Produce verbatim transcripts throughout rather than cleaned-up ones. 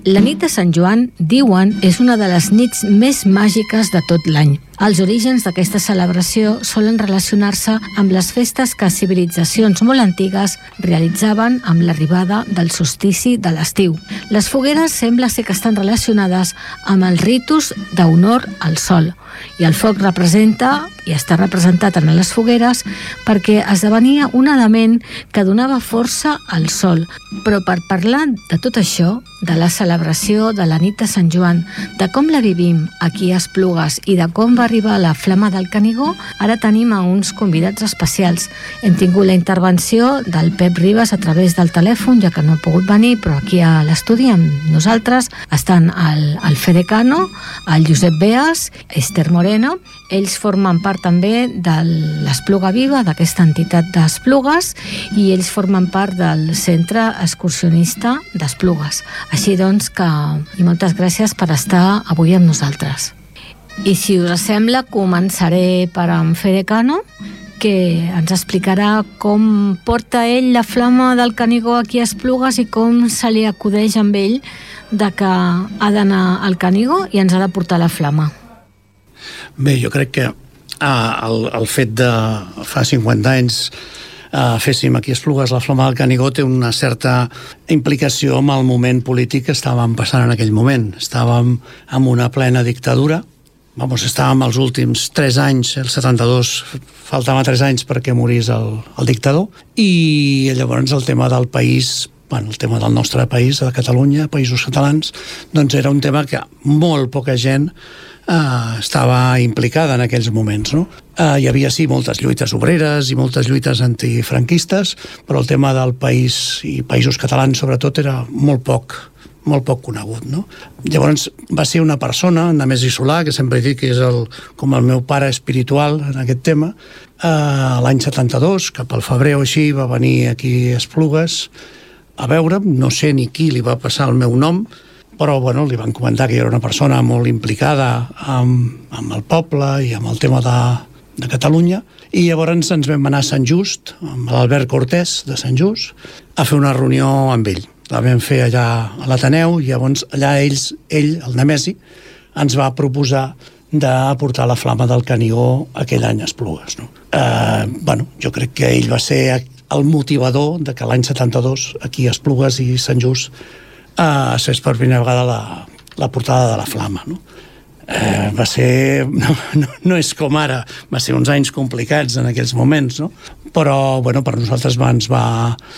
La nit de Sant Joan, diuen, és una de les nits més màgiques de tot l'any. Els orígens d'aquesta celebració solen relacionar-se amb les festes que civilitzacions molt antigues realitzaven amb l'arribada del solstici de l'estiu. Les fogueres sembla ser que estan relacionades amb els ritus d'honor al sol, i el foc representa, i està representat en les fogueres, perquè esdevenia un element que donava força al sol. Però per parlar de tot això, de la celebració de la nit de Sant Joan, de com la vivim aquí a Esplugues i de com va arribar la Flama del Canigó, ara tenim a uns convidats especials. Hem tingut la intervenció del Pep Ribas a través del telèfon, ja que no ha pogut venir, però aquí a l'estudi amb nosaltres estan el, el Fede Cano, el Josep Beas, Esther Moreno. Ells formen part també de l'Espluga Viva, d'aquesta entitat d'Esplugues, i ells formen part del Centre Excursionista d'Esplugues. Així doncs que, i moltes gràcies per estar avui amb nosaltres. I si us sembla, començaré per en Fede Cano, que ens explicarà com porta ell la Flama del Canigó aquí a Esplugues i com se li acudeix amb ell de que ha d'anar al Canigó i ens ha de portar la Flama. Bé, jo crec que ah, el, el fet de fa cinquanta anys ah, féssim aquí a Esplugues la Flama del Canigó té una certa implicació amb el moment polític que estàvem passant en aquell moment. Estàvem en una plena dictadura. Vamos, estàvem els últims tres anys, el setanta-dos, faltaven tres anys perquè morís el, el dictador, i llavors el tema del país, bueno, el tema del nostre país, de Catalunya, Països Catalans, doncs era un tema que molt poca gent eh, estava implicada en aquells moments, no? Eh, hi havia, sí, moltes lluites obreres i moltes lluites antifranquistes, però el tema del país i Països Catalans, sobretot, era molt poc molt poc conegut, no? Llavors va ser una persona, en Nemesi Solà, que sempre dic que és el, com el meu pare espiritual en aquest tema, eh, l'any setanta-dos, cap al febrer o així, va venir aquí a Esplugues a veure'm, no sé ni qui li va passar el meu nom, però bueno, li van comentar que era una persona molt implicada amb, amb el poble i amb el tema de, de Catalunya, i llavors ens vam anar a Sant Just, amb l'Albert Cortés de Sant Just, a fer una reunió amb ell. La vam fer allà a l'Ateneu, i llavors allà ells, ell, el Nemesi, ens va proposar de portar la Flama del Canigó aquell any a Esplugues, no? Eh, bueno, jo crec que ell va ser el motivador de que l'any setanta-dos aquí a Esplugues i Sant Just eh, es fes per primera vegada la, la portada de la Flama, no? Eh, va ser, no, no, no és com ara, va ser uns anys complicats en aquells moments, no? Però bueno, per nosaltres va, ens va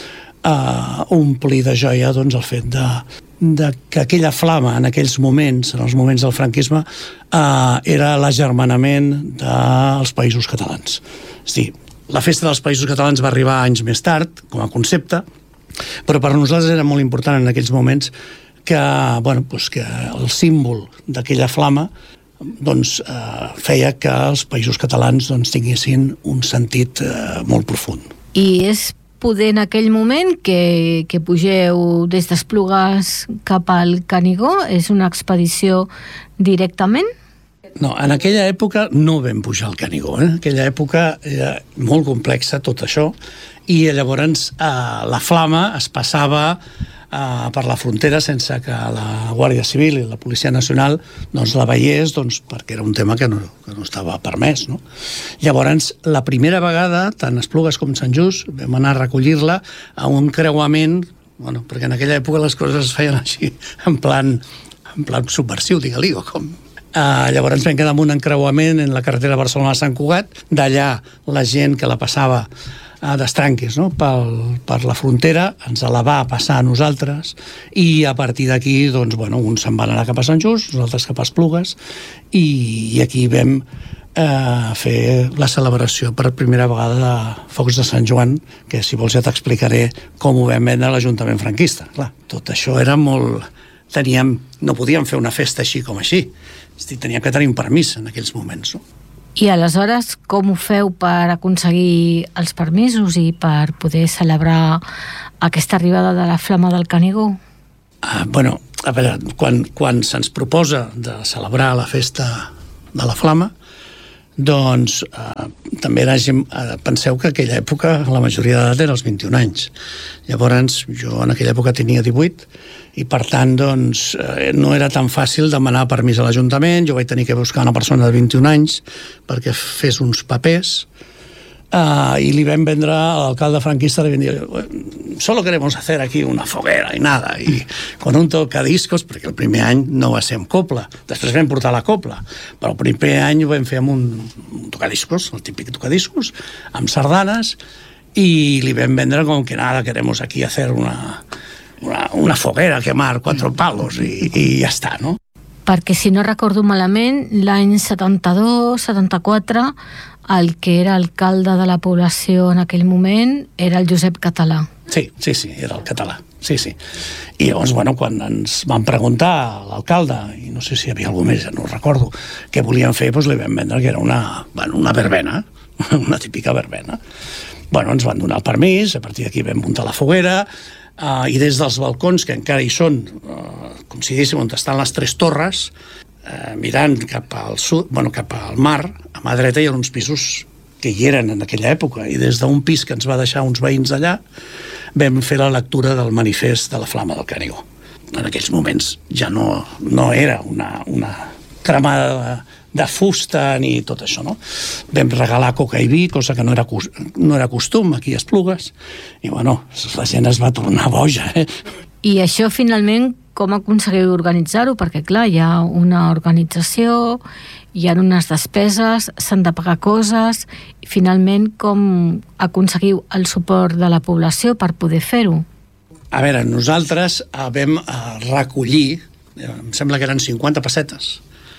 Uh, omplir de joia, doncs, el fet de, de que aquella flama en aquells moments, en els moments del franquisme, uh, era l'agermanament dels països catalans. És a dir, la festa dels països catalans va arribar anys més tard, com a concepte, però per nosaltres era molt important en aquells moments que, bueno, doncs que el símbol d'aquella flama doncs, uh, feia que els països catalans doncs, tinguessin un sentit uh, molt profund. I és poder en aquell moment que, que pugeu des d'Esplugues cap al Canigó? És una expedició directament? No, en aquella època no vam pujar al Canigó. Eh? En aquella època era molt complexa tot això, i llavors eh, la Flama es passava eh, per la frontera sense que la Guàrdia Civil i la Policia Nacional doncs, la veiés, doncs, perquè era un tema que no, que no estava permès, no? Llavors, la primera vegada, tant Esplugues com Sant Just, vam anar a recollir-la a un creuament, bueno, perquè en aquella època les coses es feien així, en plan, en plan subversiu, digue-li, o com... Uh, llavors vam quedar amb un encreuament en la carretera Barcelona-Sant Cugat. D'allà la gent que la passava uh, d'estranquis, no? Pel, per la frontera ens la va passar a nosaltres, i a partir d'aquí doncs, bueno, uns se'n van anar cap a Sant Just, nosaltres cap a Esplugues, i, i aquí vam uh, fer la celebració per primera vegada de Focs de Sant Joan, que si vols ja t'explicaré com ho vam vendre a l'Ajuntament franquista. Clar, tot això era molt... Teníem, no podíem fer una festa així com així. És a dir, teníem que tenir un permís en aquells moments, no? I aleshores com ho feu per aconseguir els permisos i per poder celebrar aquesta arribada de la Flama del Canigó? Ah, bueno, a veure, quan, quan se'ns proposa de celebrar la festa de la Flama, doncs eh, també era gent, eh, penseu que aquella època la majoria d'edat era els vint-i-un anys. Llavors jo en aquella època tenia divuit i per tant doncs eh, no era tan fàcil demanar permís a l'Ajuntament. Jo vaig tenir que buscar una persona de vint-i-un anys perquè fes uns papers. Uh, y le iban a vendre a l'alcalde franquista, le vendía, solo queremos hacer aquí una foguera y nada, y con un tocadiscos, perquè el primer any no va ser amb copla, després vam portar la copla, però el primer any ho vam fer amb un, un tocadiscos, el típic tocadiscos, amb sardanes, i li vam vendre com que nada, queremos aquí hacer una, una, una foguera, quemar cuatro palos, i, i ja està, no? Perquè, si no recordo malament, l'any setanta-dos setanta-quatre, el que era alcalde de la població en aquell moment era el Josep Català. Sí, sí, sí, era el català, sí, sí. I llavors, bueno, quan ens van preguntar a l'alcalde, i no sé si hi havia algú més, no ho recordo, què volien fer, doncs li vam vendre que era una, bueno, una verbena, una típica verbena. Bueno, ens van donar el permís, a partir d'aquí vam muntar la foguera, Uh, i des dels balcons, que encara hi són, uh, com si diguéssim, on estan les tres torres, uh, mirant cap al sud, bueno, cap al mar, a mà dreta hi ha uns pisos que hi eren en aquella època, i des d'un pis que ens va deixar uns veïns allà vam fer la lectura del manifest de la Flama del Canigó. En aquells moments ja no, no era una, una cremada de, de fusta ni tot això, no? Vam regalar coca i vi, cosa que no era, no era costum aquí a Esplugues, i bueno, la gent es va tornar boja, eh? I això finalment com aconseguiu organitzar-ho? Perquè clar, hi ha una organització, hi ha unes despeses, s'han de pagar coses, i finalment com aconseguiu el suport de la població per poder fer-ho? A veure, nosaltres vam recollir, em sembla que eren cinquanta pessetes,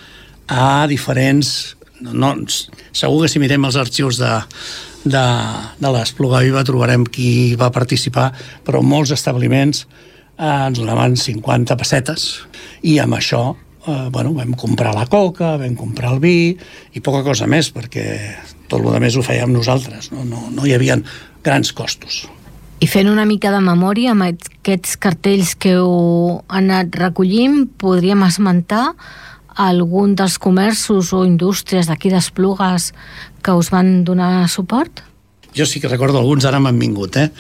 a diferents... No, no, segur que si mirem els arxius de, de, de l'Espluga Viva trobarem qui va participar, però molts establiments eh, ens donaven cinquanta pessetes, i amb això eh, bueno, vam comprar la coca, vam comprar el vi i poca cosa més, perquè tot el que més ho fèiem nosaltres, no, no, no hi havia grans costos. I fent una mica de memòria amb aquests cartells que heu anat recollint, podríem esmentar algun dels comerços o indústries d'aquí d'Esplugues que us van donar suport? Jo sí que recordo alguns, ara m'han vingut, eh?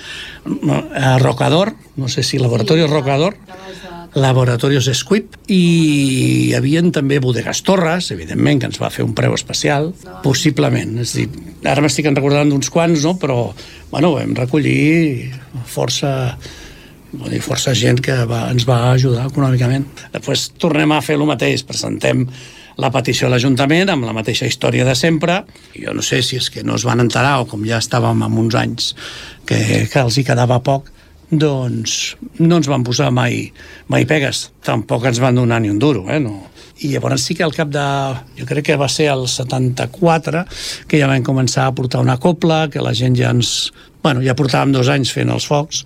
Rocador, no sé si Laboratorios Rocador, Laboratorios Squip, i hi havia també Bodegas Torres, evidentment, que ens va fer un preu especial, possiblement. És dir, ara m'estic recordant d'uns quants, no? Però, bueno, vam recollir força... Vull dir, força gent que va, ens va ajudar econòmicament. Després tornem a fer el mateix, presentem la petició a l'Ajuntament amb la mateixa història de sempre. Jo no sé si és que no es van enterar o com ja estàvem amb uns anys que, que els hi quedava poc, doncs no ens van posar mai, mai pegues. Tampoc ens van donar ni un duro, eh? No. I llavors sí que al cap de... Jo crec que va ser el setanta-quatre que ja vam començar a portar una copla, que la gent ja ens... Bueno, ja portàvem dos anys fent els focs,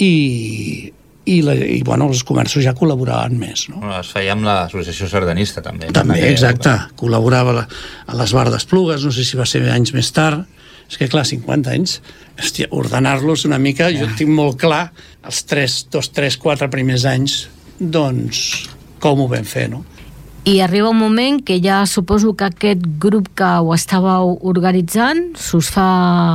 i, i, la, i bueno, els comerços ja col·laboraven més, no? Bueno, es feia amb l'associació sardanista, també. També, exacte. Col·laborava a, la, a les Bar d'Esplugues, no sé si va ser anys més tard. És que, clar, cinquanta anys, hòstia, ordenar-los una mica, jo tinc molt clar, els tres, dos, tres, quatre primers anys, doncs, com ho vam fer, no? I arriba un moment que ja suposo que aquest grup que ho estàveu organitzant s'us fa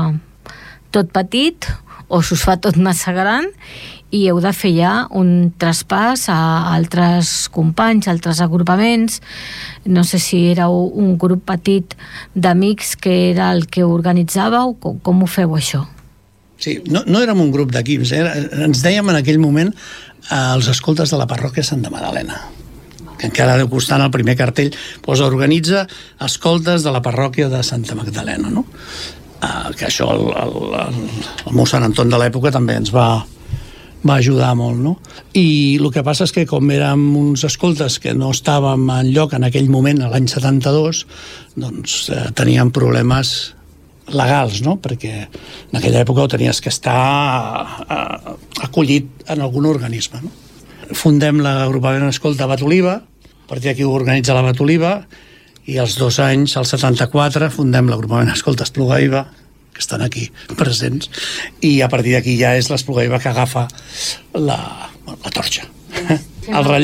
tot petit o s'us fa tot massa gran i heu de fer ja un traspàs a altres companys, a altres agrupaments. No sé si éreu un grup petit d'amics que era el que organitzàveu, com, com ho feu això? Sí, no, no érem un grup d'equips, eh? Ens dèiem en aquell moment eh, els escoltes de la parròquia Santa Magdalena, que encara deu costar en el primer cartell, doncs organitza escoltes de la parròquia de Santa Magdalena, no? Uh, que això el, el, el, el meu Sant Anton de l'època també ens va, va ajudar molt, no? I el que passa és que com érem uns escoltes que no estàvem en lloc en aquell moment, l'any setanta-dos, doncs eh, teníem problemes legals, no? Perquè en aquella època ho tenies que estar eh, acollit en algun organisme, no? Fundem l'agrupament Escolta Batoliva, a partir d'aquí ho organitza la Batoliva, i als dos anys, al setanta-quatre, fundem l'agrupament Escolta Espluga Viva, que estan aquí presents, i a partir d'aquí ja és l'Espluga Viva que agafa la, la torxa, el relleu.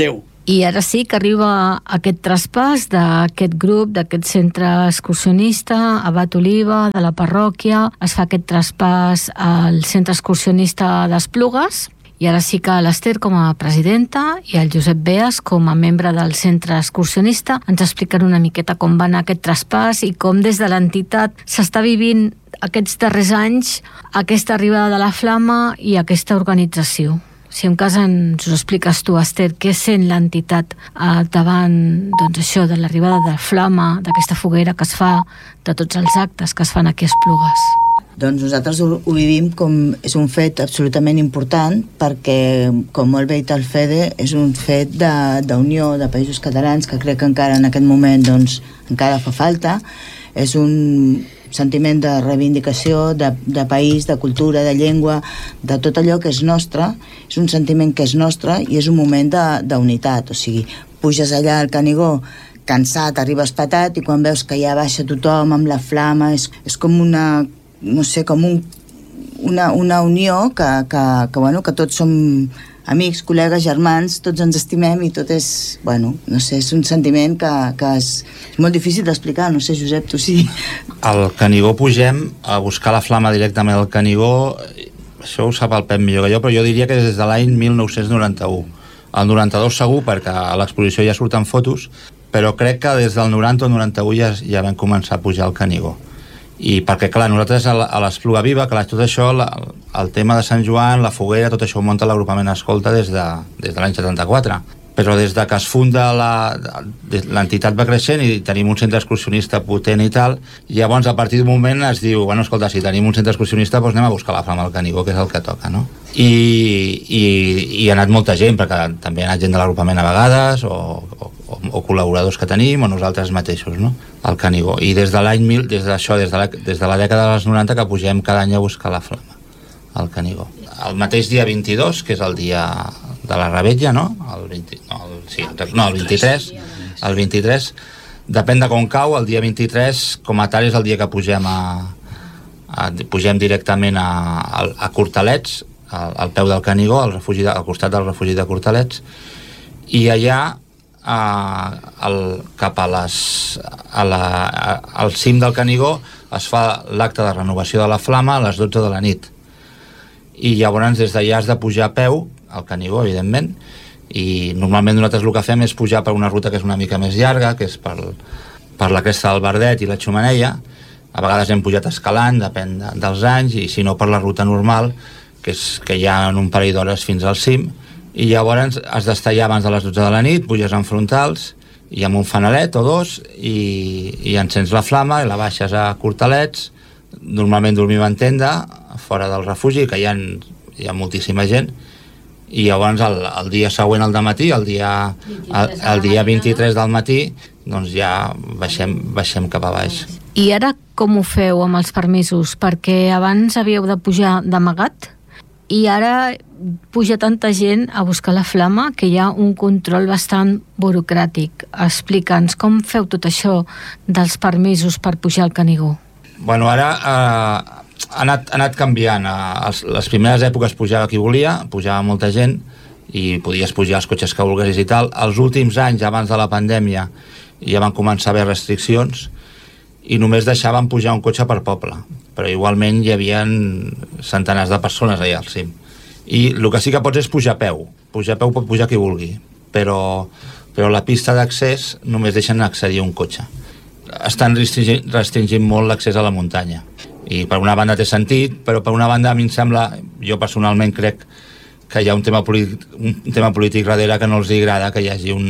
I ara sí que arriba aquest traspàs d'aquest grup, d'aquest centre excursionista, Abat Oliva, de la parròquia, es fa aquest traspàs al centre excursionista d'Esplugues, i ara sí que l'Ester com a presidenta i el Josep Beas com a membre del centre excursionista ens expliquen una miqueta com va anar aquest traspàs i com des de l'entitat s'està vivint aquests darrers anys aquesta arribada de la Flama i aquesta organització. Si en cas ens ho expliques tu, Ester, què sent l'entitat eh, davant doncs, això de l'arribada de la Flama, d'aquesta foguera que es fa, de tots els actes que es fan aquí a Esplugues? Doncs nosaltres ho, ho vivim com és un fet absolutament important perquè, com molt bé dit el Fede, és un fet d'unió de, de països catalans que crec que encara en aquest moment doncs, encara fa falta. És un sentiment de reivindicació, de, de país, de cultura, de llengua, de tot allò que és nostre. És un sentiment que és nostre i és un moment d'unitat. O sigui, puges allà al Canigó cansat, arribes patat i quan veus que ja baixa tothom amb la flama, és, és com una, no sé, com un, una, una unió que, que, que, bueno, que tots som amics, col·legues, germans, tots ens estimem i tot és, bueno, no sé, és un sentiment que, que és, és molt difícil d'explicar, no sé, Josep, tu sí. Al Canigó pugem a buscar la flama directament al Canigó, això ho sap el Pep millor que jo, però jo diria que des de l'any mil nou-cents noranta-u. El noranta-dos segur, perquè a l'exposició ja surten fotos, però crec que des del noranta o noranta-u ja, ja vam començar a pujar al Canigó. I perquè, clar, nosaltres a l'Espluga Viva, clar, tot això, la, el tema de Sant Joan, la foguera, tot això ho munta l'agrupament Escolta des de, des de l'any setanta-quatre. Però des de que es funda l'entitat va creixent i tenim un centre excursionista potent i tal, i llavors a partir d'un moment es diu, bueno, escolta, si tenim un centre excursionista doncs anem a buscar la flama al Canigó, que és el que toca, no? I, i, i ha anat molta gent, perquè també ha anat gent de l'agrupament a vegades, o, o, o col·laboradors que tenim, o nosaltres mateixos, no?, al Canigó. I des de l'any mil, des d'això, des de la, des de la dècada dels noranta que pugem cada any a buscar la flama al Canigó. El mateix dia vint-i-dos, que és el dia de la Revetlla, no? El, vint, no, el, sí, no, el vint-i-tres, el vint-i-tres, depèn de com cau, el dia vint-i-tres, com a tal, és el dia que pugem a, a pugem directament a, a, a Cortalets, al, al peu del Canigó, al, refugi de, al costat del refugi de Cortalets, i allà a, al, cap a les, a la, a, al cim del Canigó es fa l'acte de renovació de la flama a les dotze de la nit. I llavors des d'allà has de pujar a peu al Canigó, evidentment, i normalment nosaltres el que fem és pujar per una ruta que és una mica més llarga, que és per, per la cresta del Verdet i la Xumeneia. A vegades hem pujat escalant, depèn de, dels anys, i si no per la ruta normal, que és que hi ha un parell d'hores fins al cim, i llavors has d'estar allà abans de les dotze de la nit, puges en frontals i amb un fanalet o dos i, i encens la flama i la baixes a Cortalets. Normalment dormim en tenda fora del refugi, que hi ha, hi ha moltíssima gent, i llavors el, el dia següent al dematí, el dia, el, el dia vint-i-tres del matí, doncs ja baixem, baixem cap a baix. I ara com ho feu amb els permisos? Perquè abans havíeu de pujar d'amagat i ara puja tanta gent a buscar la flama que hi ha un control bastant burocràtic. Explica'ns com feu tot això dels permisos per pujar al Canigó. Bueno, ara eh, ha, anat, ha anat canviant. A les primeres èpoques pujava qui volia, pujava molta gent i podies pujar els cotxes que volguessis i tal. Els últims anys, abans de la pandèmia, ja van començar a haver restriccions i només deixaven pujar un cotxe per poble, però igualment hi havia centenars de persones allà al cim. I el que sí que pots és pujar a peu. Pujar a peu pot pujar qui vulgui, però, però la pista d'accés només deixen accedir un cotxe. Estan restringint, restringint molt l'accés a la muntanya, i per una banda té sentit, però per una banda a mi em sembla, jo personalment crec que hi ha un tema polític, un tema polític darrere que no els agrada que hi hagi un,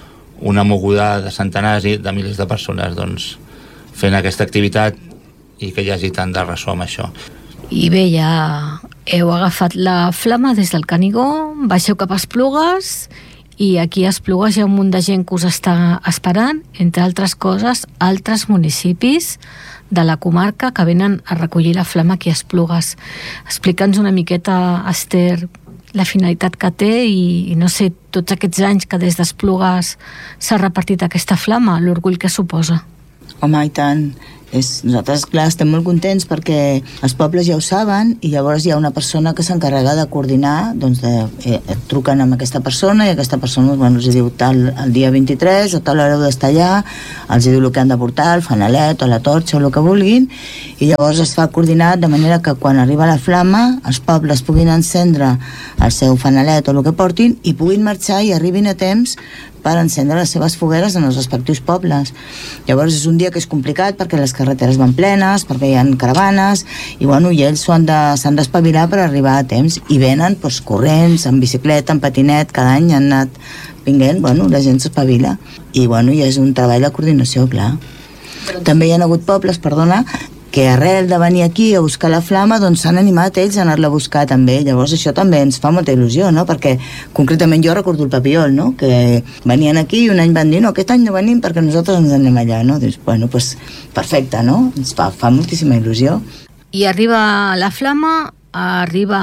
una moguda de centenars i de milers de persones doncs, fent aquesta activitat i que hi hagi tant de ressò amb això. I bé, ja heu agafat la flama des del Canigó, baixeu cap a Esplugues, i aquí a Esplugues hi ha un munt de gent que us està esperant, entre altres coses, altres municipis de la comarca que venen a recollir la flama aquí a Esplugues. Explica'ns una miqueta, Ester, la finalitat que té i, i no sé, tots aquests anys que des d'Esplugues s'ha repartit aquesta flama, l'orgull que suposa. Home, i tant. És, nosaltres, clar, estem molt contents perquè els pobles ja ho saben i llavors hi ha una persona que s'encarrega de coordinar, doncs de, eh, truquen amb aquesta persona i aquesta persona, bueno, els diu tal el dia vint-i-tres o tal hora heu d'estar allà, els diu el que han de portar, el fanalet o la torxa o el que vulguin, i llavors es fa coordinat de manera que quan arriba la flama els pobles puguin encendre el seu fanalet o el que portin i puguin marxar i arribin a temps per encendre les seves fogueres en els respectius pobles. Llavors és un dia que és complicat perquè les carreteres van plenes, perquè hi ha caravanes i, bueno, i ells s'han d'espavilar per arribar a temps i venen doncs, corrents, en bicicleta, en patinet, cada any han anat vinguent, bueno, la gent s'espavila i, bueno, i és un treball de coordinació, clar. També hi ha hagut pobles, perdona, que arrel de venir aquí a buscar la flama doncs s'han animat ells a anar-la a buscar també, llavors això també ens fa molta il·lusió, no? Perquè concretament jo recordo el Papiol, no? Que venien aquí i un any van dir no, aquest any no venim perquè nosaltres ens anem allà, no? Dius, bueno, pues, perfecte, no? Ens fa, fa moltíssima il·lusió. I arriba la flama, arriba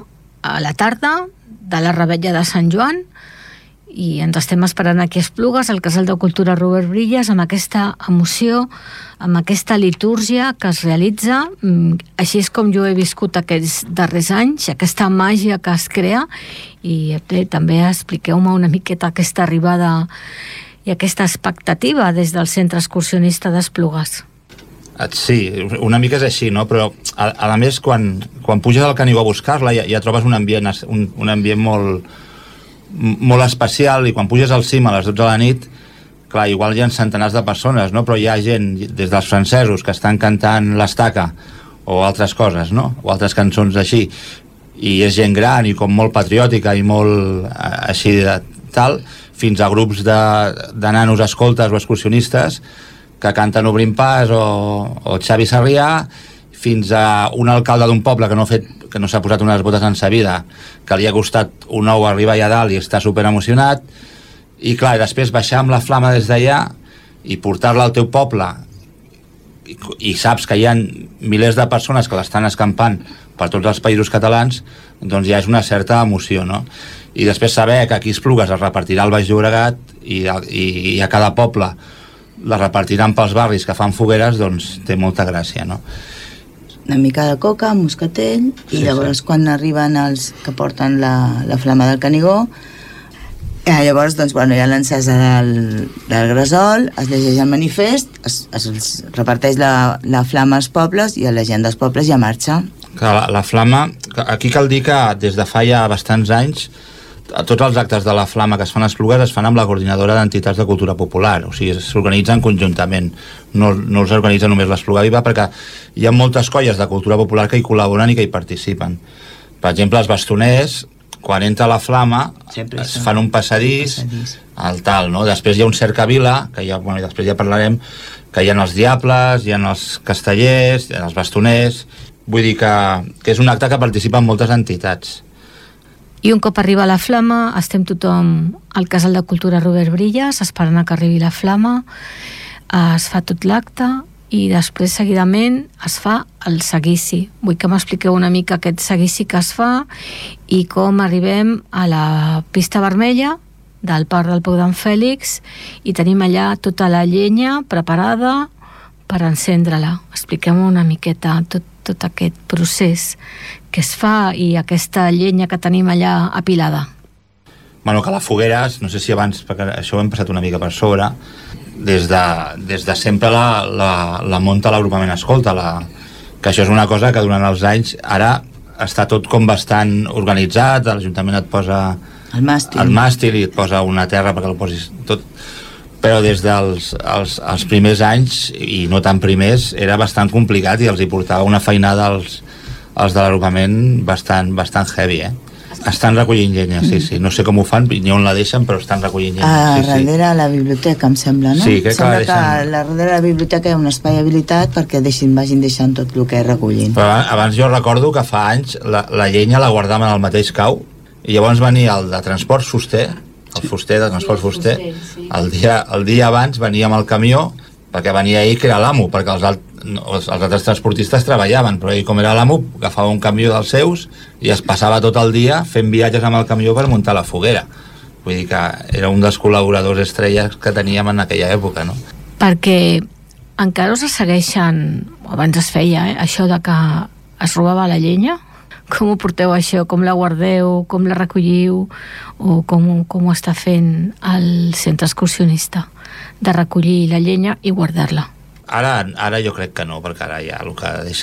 a la tarda de la revetlla de Sant Joan i ens estem esperant aquí a Esplugues, al Casal de Cultura Robert Brillas, amb aquesta emoció, amb aquesta litúrgia que es realitza. Així és com jo he viscut aquests darrers anys, aquesta màgia que es crea, i bé, també expliqueu-me una miqueta aquesta arribada i aquesta expectativa des del Centre Excursionista d'Esplugues. Sí, una mica és així, no? Però a, a més quan, quan puges al Canigó a buscar-la ja, ja trobes un ambient, un, un ambient molt molt especial, i quan puges al cim a les dotze de la nit, clar, igual hi ha centenars de persones, no? Però hi ha gent, des dels francesos que estan cantant l'estaca o altres coses, no? O altres cançons així, i és gent gran i com molt patriòtica i molt així de tal, fins a grups de, de nanos escoltes o excursionistes que canten Obrim Pas o, o Xavi Sarrià, fins a un alcalde d'un poble que no ha fet, que no s'ha posat unes botes en sa vida, que li ha costat un ou arribar allà dalt i està super emocionat, i clar, i després baixar amb la flama des d'allà i portar-la al teu poble i, i saps que hi ha milers de persones que l'estan escampant per tots els països catalans, doncs ja és una certa emoció, no? I després saber que aquí a Esplugues es repartirà al Baix Llobregat i, i, i a cada poble la repartiran pels barris que fan fogueres, doncs té molta gràcia, no? Una mica de coca, moscatell, i sí, llavors sí. Quan arriben els que porten la, la flama del Canigó, eh, llavors doncs, bueno, hi ha l'encesa del, del gresol, es llegeix el manifest, es, es, es reparteix la, la flama als pobles i a la gent dels pobles ja marxa. La, la flama, aquí cal dir que des de fa ja bastants anys tots els actes de la flama que es fan a Esplugues es fan amb la coordinadora d'entitats de cultura popular, o sigui, s'organitzen conjuntament, no, no els organitza només l'Espluga Viva, perquè hi ha moltes colles de cultura popular que hi col·laboren i que hi participen. Per exemple, els bastoners, quan entra la flama, sempre es fan un passadís, passadís. Al tal, no? Després hi ha un cercavila, que ja, bueno, després ja parlarem, que hi ha els diables, hi ha els castellers, hi ha els bastoners, vull dir que, que és un acte que participen moltes entitats. I un cop arriba la flama, estem tothom al Casal de Cultura Robert Brillas, esperant que arribi la flama, es fa tot l'acte i després seguidament es fa el seguici. Vull que m'expliqueu una mica aquest seguici que es fa i com arribem a la pista vermella del Parc del Pou d'en Fèlix i tenim allà tota la llenya preparada per encendre-la. Expliqueu-me una miqueta tot, tot aquest procés que es fa i aquesta llenya que tenim allà apilada. Bueno, que la foguera, no sé si abans, perquè això ho hem passat una mica per sobre, des de, des de sempre la, la, la munta l'agrupament Escolta, la, que això és una cosa que durant els anys ara està tot com bastant organitzat, l'Ajuntament et posa el màstil, el màstil i et posa una terra perquè el posis tot, però des dels els, els primers anys, i no tan primers, era bastant complicat i els hi portava una feinada als, als de l'agrupament bastant, bastant heavy, eh? Estan recollint llenya, sí, sí. No sé com ho fan, ni on la deixen, però estan recollint llenya. A sí, darrere sí. la biblioteca, em sembla, no? Sí, crec sembla que, que deixen... a darrere la biblioteca hi ha un espai habilitat perquè deixin, vagin deixant tot el que recollint. Però abans jo recordo que fa anys la, la llenya la guardaven al mateix cau i llavors venia el de transport fuster, el fuster de transport fuster, el dia, el dia abans venia amb el camió perquè venia ell que era l'amo, perquè els, alt, els, els altres transportistes treballaven, però ell com era l'amo agafava un camió dels seus i es passava tot el dia fent viatges amb el camió per muntar la foguera. Vull dir que era un dels col·laboradors estrelles que teníem en aquella època, no? Perquè encara us segueixen, abans es feia, eh, això de que es robava la llenya? Com ho porteu això? Com la guardeu? Com la recolliu? O com, com ho està fent el centre excursionista de recollir la llenya i guardar-la? Ara, ara jo crec que no, perquè ara ja el que